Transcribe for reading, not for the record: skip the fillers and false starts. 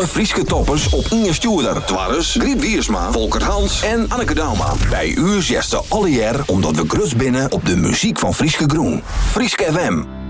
Alle Frieske toppers op Inge Stuurder. Twarres, Griet Wiersma, Volker Hans en Anneke Dauma. Bij u zesde alle jaar omdat we grut binnen op de muziek van Frieske Groen. Frieske FM.